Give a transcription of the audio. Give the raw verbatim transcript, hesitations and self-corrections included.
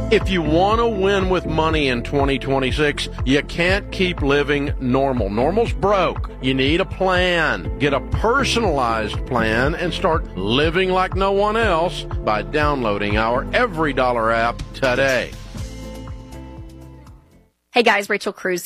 If you want to win with money in twenty twenty-six, you can't keep living normal. Normal's broke. You need a plan. Get a personalized plan and start living like no one else by downloading our Every Dollar app today. Hey guys, Rachel Cruz